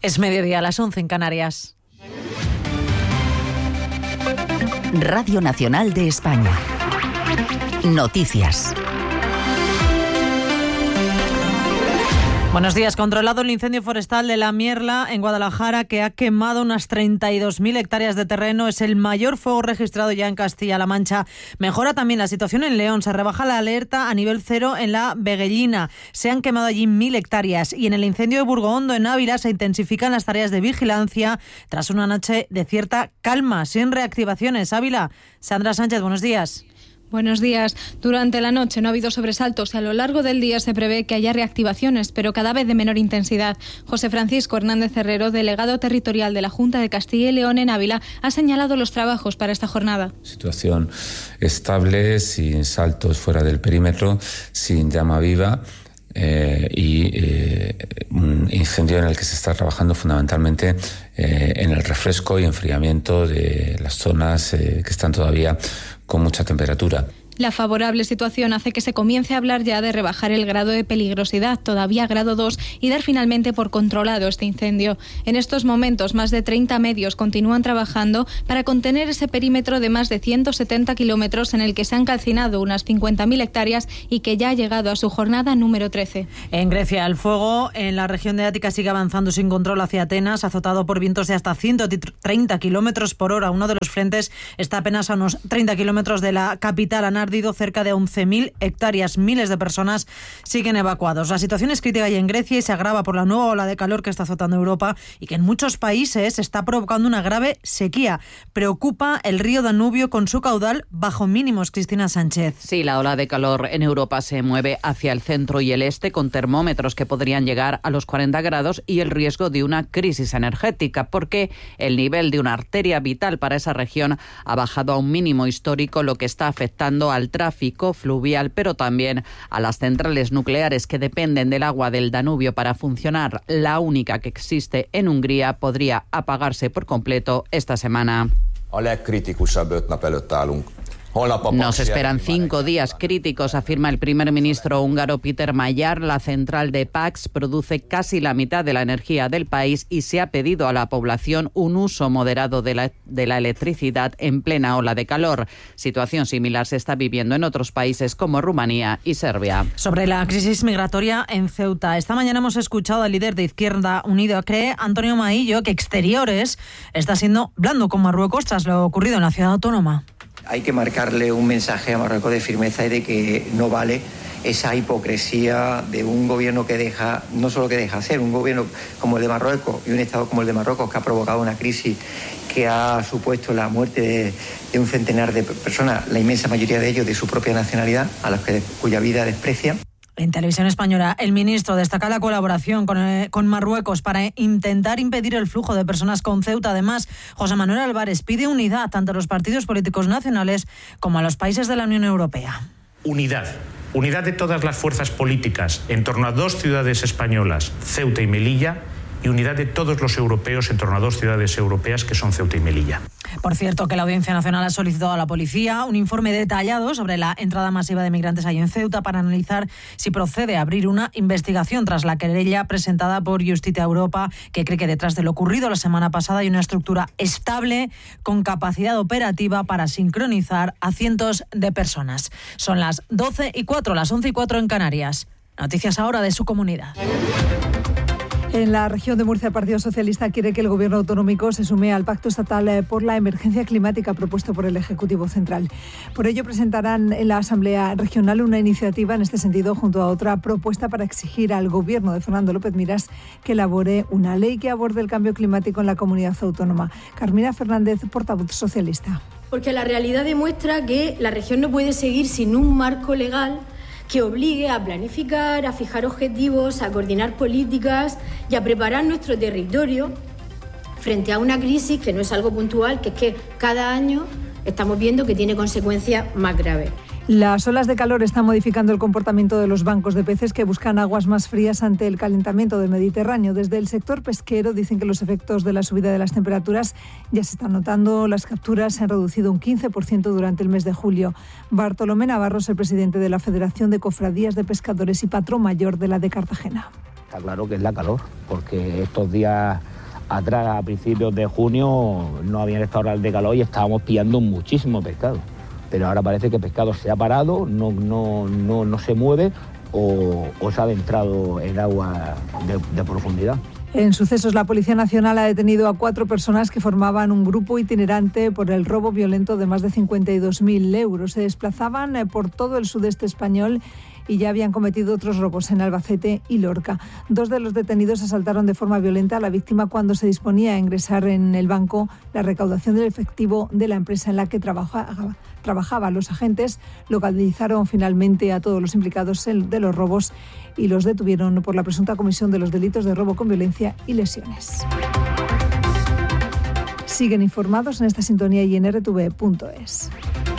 Es mediodía, a las 11 en Canarias. Radio Nacional de España. Noticias. Buenos días. Controlado el incendio forestal de La Mierla en Guadalajara, que ha quemado unas 32.000 hectáreas de terreno. Es el mayor fuego registrado ya en Castilla-La Mancha. Mejora también la situación en León. Se rebaja la alerta a nivel 0 en la Veguellina. Se han quemado allí 1.000 hectáreas. Y en el incendio de Burgohondo, en Ávila, se intensifican las tareas de vigilancia tras una noche de cierta calma, sin reactivaciones. Ávila, Sandra Sánchez, buenos días. Buenos días. Durante la noche no ha habido sobresaltos y a lo largo del día se prevé que haya reactivaciones, pero cada vez de menor intensidad. José Francisco Hernández Herrero, delegado territorial de la Junta de Castilla y León en Ávila, ha señalado los trabajos para esta jornada. Situación estable, sin saltos fuera del perímetro, sin llama viva. Un incendio en el que se está trabajando fundamentalmente en el refresco y enfriamiento de las zonas que están todavía con mucha temperatura. La favorable situación hace que se comience a hablar ya de rebajar el grado de peligrosidad, todavía grado 2, y dar finalmente por controlado este incendio. En estos momentos, más de 30 medios continúan trabajando para contener ese perímetro de más de 170 kilómetros en el que se han calcinado unas 50.000 hectáreas y que ya ha llegado a su jornada número 13. En Grecia, el fuego en la región de Ática sigue avanzando sin control hacia Atenas, azotado por vientos de hasta 130 kilómetros por hora. Uno de los frentes está apenas a unos 30 kilómetros de la capital. Han ardido cerca de 11.000 hectáreas. Miles de personas siguen evacuados. La situación es crítica y en Grecia y se agrava por la nueva ola de calor que está azotando Europa y que en muchos países está provocando una grave sequía. Preocupa el río Danubio con su caudal bajo mínimos. Cristina Sánchez. Sí, la ola de calor en Europa se mueve hacia el centro y el este con termómetros que podrían llegar a los 40 grados y el riesgo de una crisis energética porque el nivel de una arteria vital para esa región ha bajado a un mínimo histórico, lo que está afectando al tráfico fluvial, pero también a las centrales nucleares que dependen del agua del Danubio para funcionar. La única que existe en Hungría podría apagarse por completo esta semana. Nos esperan 5 días críticos, afirma el primer ministro húngaro Péter Magyar. La central de Paks produce casi la mitad de la energía del país y se ha pedido a la población un uso moderado de la electricidad en plena ola de calor. Situación similar se está viviendo en otros países como Rumanía y Serbia. Sobre la crisis migratoria en Ceuta, esta mañana hemos escuchado al líder de Izquierda Unida, cree Antonio Maillo, que Exteriores está siendo blando con Marruecos tras lo ocurrido en la ciudad autónoma. Hay que marcarle un mensaje a Marruecos de firmeza y de que no vale esa hipocresía de un gobierno que deja, no solo que deja hacer, un gobierno como el de Marruecos y un Estado como el de Marruecos que ha provocado una crisis que ha supuesto la muerte de un centenar de personas, la inmensa mayoría de ellos de su propia nacionalidad, cuya vida desprecian. En Televisión Española, el ministro destaca la colaboración con Marruecos para intentar impedir el flujo de personas con Ceuta. Además, José Manuel Álvarez pide unidad tanto a los partidos políticos nacionales como a los países de la Unión Europea. Unidad de todas las fuerzas políticas en torno a 2 ciudades españolas, Ceuta y Melilla, y unidad de todos los europeos en torno a 2 ciudades europeas que son Ceuta y Melilla. Por cierto, que la Audiencia Nacional ha solicitado a la policía un informe detallado sobre la entrada masiva de migrantes allí en Ceuta para analizar si procede a abrir una investigación tras la querella presentada por Justicia Europa, que cree que detrás de lo ocurrido la semana pasada hay una estructura estable con capacidad operativa para sincronizar a cientos de personas. Son las 12:04, las 11:04 en Canarias. Noticias ahora de su comunidad. En la región de Murcia, el Partido Socialista quiere que el Gobierno autonómico se sume al Pacto Estatal por la Emergencia Climática propuesto por el Ejecutivo Central. Por ello, presentarán en la Asamblea Regional una iniciativa en este sentido, junto a otra propuesta para exigir al Gobierno de Fernando López Miras que elabore una ley que aborde el cambio climático en la comunidad autónoma. Carmina Fernández, portavoz socialista. Porque la realidad demuestra que la región no puede seguir sin un marco legal que obligue a planificar, a fijar objetivos, a coordinar políticas y a preparar nuestro territorio frente a una crisis que no es algo puntual, que es que cada año estamos viendo que tiene consecuencias más graves. Las olas de calor están modificando el comportamiento de los bancos de peces que buscan aguas más frías ante el calentamiento del Mediterráneo. Desde el sector pesquero dicen que los efectos de la subida de las temperaturas ya se están notando. Las capturas se han reducido un 15% durante el mes de julio. Bartolomé Navarro es el presidente de la Federación de Cofradías de Pescadores y patrón mayor de la de Cartagena. Está claro que es la calor, porque estos días Atrás, a principios de junio, no había restaurantes de calor y estábamos pillando muchísimo pescado. Pero ahora parece que el pescado se ha parado, no se mueve o se ha adentrado en agua de profundidad. En sucesos, la Policía Nacional ha detenido a 4 personas que formaban un grupo itinerante por el robo violento de más de 52.000 euros. Se desplazaban por todo el sudeste español y ya habían cometido otros robos en Albacete y Lorca. 2 de los detenidos asaltaron de forma violenta a la víctima cuando se disponía a ingresar en el banco la recaudación del efectivo de la empresa en la que trabajaba. Los agentes localizaron finalmente a todos los implicados de los robos y los detuvieron por la presunta comisión de los delitos de robo con violencia y lesiones. Siguen informados en esta sintonía y en rtv.es.